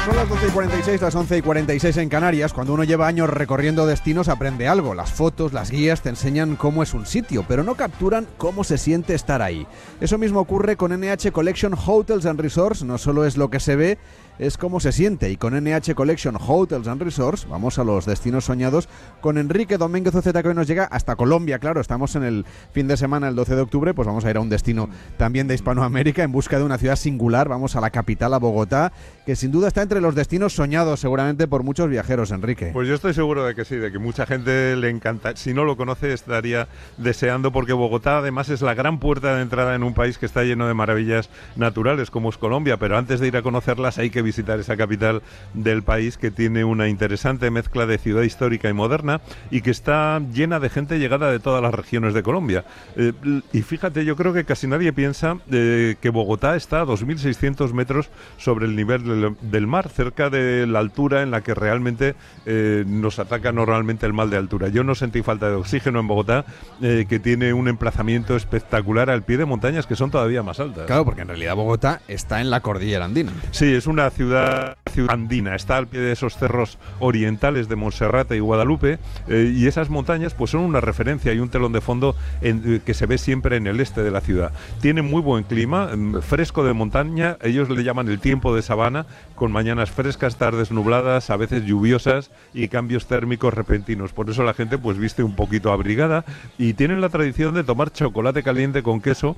Son las 12:46, las 11:46 en Canarias. Cuando uno lleva años recorriendo destinos aprende algo. Las fotos, las guías te enseñan cómo es un sitio, pero no capturan cómo se siente estar ahí. Eso mismo ocurre con NH Collection Hotels and Resorts. No solo es lo que se ve, es cómo se siente. Y con NH Collection Hotels and Resorts vamos a los destinos soñados con Enrique Domínguez Oceta, que hoy nos llega hasta Colombia. Claro, estamos en el fin de semana, el 12 de octubre, pues vamos a ir a un destino también de Hispanoamérica en busca de una ciudad singular. Vamos a la capital, a Bogotá, que sin duda está entre los destinos soñados seguramente por muchos viajeros, Enrique. Pues yo estoy seguro de que sí, de que mucha gente le encanta. Si no lo conoce, estaría deseando, porque Bogotá además es la gran puerta de entrada en un país que está lleno de maravillas naturales como es Colombia, pero antes de ir a conocerlas hay que visitar esa capital del país, que tiene una interesante mezcla de ciudad histórica y moderna y que está llena de gente llegada de todas las regiones de Colombia. Y fíjate, yo creo que casi nadie piensa que Bogotá está a 2.600 metros sobre el nivel del mar, cerca de la altura en la que realmente nos ataca normalmente el mal de altura. Yo no sentí falta de oxígeno en Bogotá, que tiene un emplazamiento espectacular al pie de montañas que son todavía más altas. Claro, porque en realidad Bogotá está en la cordillera andina. Sí, es una ciudad andina, está al pie de esos cerros orientales de Monserrate y Guadalupe, y esas montañas pues son una referencia y un telón de fondo que se ve siempre en el este de la ciudad. Tiene muy buen clima, fresco de montaña, ellos le llaman el tiempo de sabana, con mañanas frescas, tardes nubladas, a veces lluviosas y cambios térmicos repentinos. Por eso la gente pues viste un poquito abrigada, y tienen la tradición de tomar chocolate caliente con queso,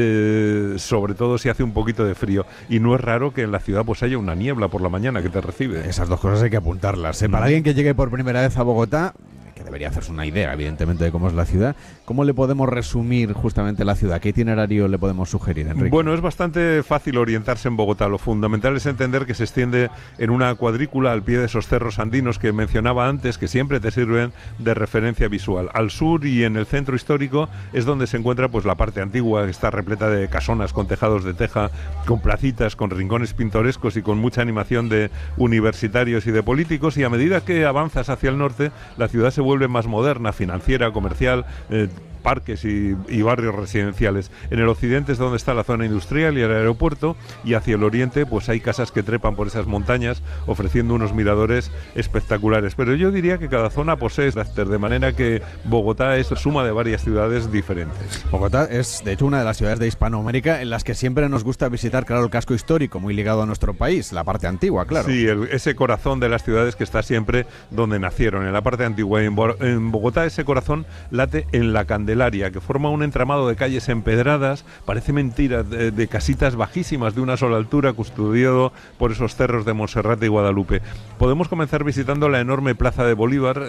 sobre todo si hace un poquito de frío, y no es raro que en la ciudad pues haya una niebla por la mañana que te recibe. Esas dos cosas hay que apuntarlas, ¿eh? Para alguien que llegue por primera vez a Bogotá, que debería hacerse una idea, evidentemente, de cómo es la ciudad, ¿cómo le podemos resumir justamente la ciudad? ¿Qué itinerario le podemos sugerir, Enrique? Bueno, es bastante fácil orientarse en Bogotá. Lo fundamental es entender que se extiende en una cuadrícula al pie de esos cerros andinos que mencionaba antes, que siempre te sirven de referencia visual. Al sur y en el centro histórico es donde se encuentra pues la parte antigua, que está repleta de casonas con tejados de teja, con placitas, con rincones pintorescos y con mucha animación de universitarios y de políticos, y a medida que avanzas hacia el norte, la ciudad se vuelve más moderna, financiera, comercial, parques y barrios residenciales. En el occidente es donde está la zona industrial y el aeropuerto, y hacia el oriente pues hay casas que trepan por esas montañas ofreciendo unos miradores espectaculares. Pero yo diría que cada zona posee carácter, de manera que Bogotá es la suma de varias ciudades diferentes. Bogotá es de hecho una de las ciudades de Hispanoamérica en las que siempre nos gusta visitar, claro, el casco histórico, muy ligado a nuestro país, la parte antigua, claro. Sí, ese corazón de las ciudades que está siempre donde nacieron, en la parte antigua. En Bogotá ese corazón late en la Candelaria, que forma un entramado de calles empedradas, parece mentira, de casitas bajísimas de una sola altura, custodiado por esos cerros de Monserrate y Guadalupe. Podemos comenzar visitando la enorme Plaza de Bolívar,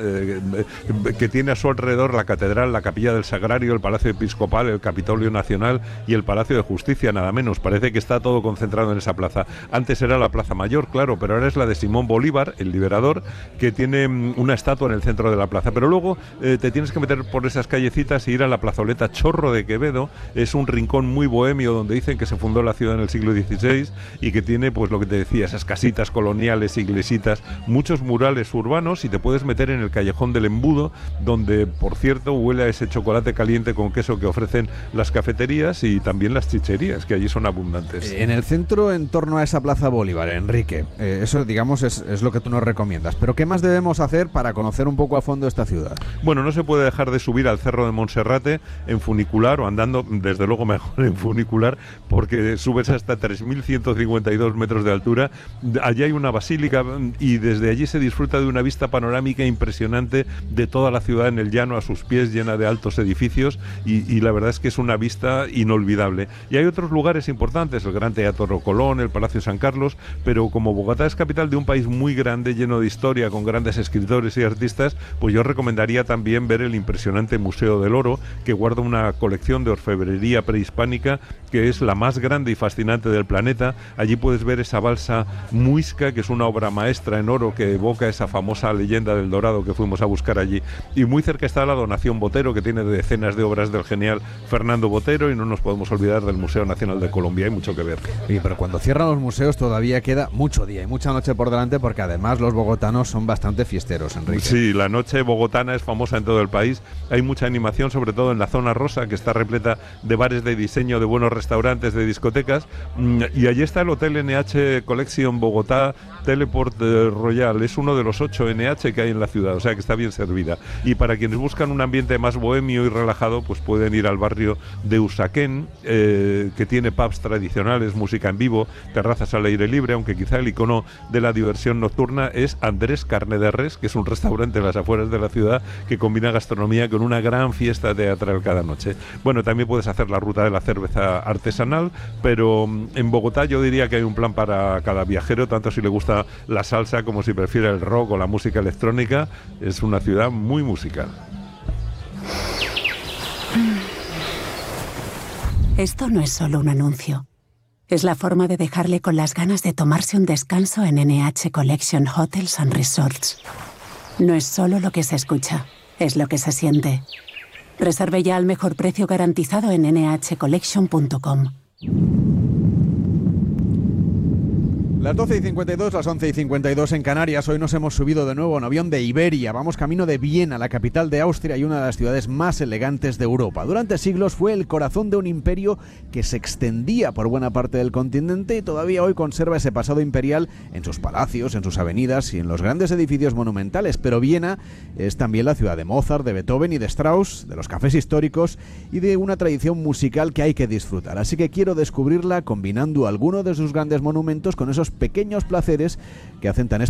que tiene a su alrededor la Catedral, la Capilla del Sagrario, el Palacio Episcopal, el Capitolio Nacional y el Palacio de Justicia, nada menos. Parece que está todo concentrado en esa plaza. Antes era la Plaza Mayor, claro, pero ahora es la de Simón Bolívar, el liberador, que tiene una estatua en el centro de la plaza. Pero luego te tienes que meter por esas callecitas y ir a la plazoleta Chorro de Quevedo. Es un rincón muy bohemio donde dicen que se fundó la ciudad en el siglo XVI y que tiene, pues lo que te decía, esas casitas coloniales, iglesitas, muchos murales urbanos, y te puedes meter en el Callejón del Embudo, donde, por cierto, huele a ese chocolate caliente con queso que ofrecen las cafeterías y también las chicherías, que allí son abundantes. En el centro, en torno a esa Plaza Bolívar, Enrique, eso, digamos, es lo que tú nos recomiendas. Pero ¿qué más debemos hacer para conocer un poco a fondo esta ciudad? Bueno, no se puede dejar de subir al Cerro de Monserrate en funicular, o andando, desde luego mejor en funicular, porque subes hasta 3.152 metros de altura. Allí hay una basílica y desde allí se disfruta de una vista panorámica impresionante de toda la ciudad en el llano a sus pies, llena de altos edificios, y la verdad es que es una vista inolvidable. Y hay otros lugares importantes, el Gran Teatro Colón, el Palacio San Carlos, pero como Bogotá es capital de un país muy grande, lleno de historia, con grandes escritores y artistas, pues yo recomendaría también ver el impresionante Museo del Oro, que guarda una colección de orfebrería prehispánica que es la más grande y fascinante del planeta. Allí puedes ver esa balsa Muisca, que es una obra maestra en oro que evoca esa famosa leyenda del Dorado que fuimos a buscar allí. Y muy cerca está la Donación Botero, que tiene decenas de obras del genial Fernando Botero, y no nos podemos olvidar del Museo Nacional de Colombia. Hay mucho que ver. Oye, pero cuando cierran los museos todavía queda mucho día y mucha noche por delante, porque además los bogotanos son bastante fiesteros, Enrique. Sí, la noche bogotana es famosa en todo el país. Hay mucha animación, sobre sobre todo en la zona rosa, que está repleta de bares de diseño, de buenos restaurantes, de discotecas, y allí está el Hotel NH Collection Bogotá Teleport Royal. Es uno de los 8 NH que hay en la ciudad, o sea que está bien servida. Y para quienes buscan un ambiente más bohemio y relajado, pues pueden ir al barrio de Usaquén, que tiene pubs tradicionales, música en vivo, terrazas al aire libre, aunque quizá el icono de la diversión nocturna es Andrés Carne de Res, que es un restaurante en las afueras de la ciudad que combina gastronomía con una gran fiesta teatral cada noche. Bueno, también puedes hacer la ruta de la cerveza artesanal, pero en Bogotá yo diría que hay un plan para cada viajero, tanto si le gusta la salsa como si prefiere el rock o la música electrónica. Es una ciudad muy musical. Esto no es solo un anuncio. Es la forma de dejarle con las ganas de tomarse un descanso en NH Collection Hotels and Resorts. No es solo lo que se escucha, es lo que se siente. Reserve ya al mejor precio garantizado en nhcollection.com. Las 12:52, las 11:52 en Canarias. Hoy nos hemos subido de nuevo a un avión de Iberia. Vamos camino de Viena, la capital de Austria y una de las ciudades más elegantes de Europa. Durante siglos fue el corazón de un imperio que se extendía por buena parte del continente y todavía hoy conserva ese pasado imperial en sus palacios, en sus avenidas y en los grandes edificios monumentales. Pero Viena es también la ciudad de Mozart, de Beethoven y de Strauss, de los cafés históricos y de una tradición musical que hay que disfrutar. Así que quiero descubrirla combinando alguno de sus grandes monumentos con esos pequeños placeres que hacen tan especial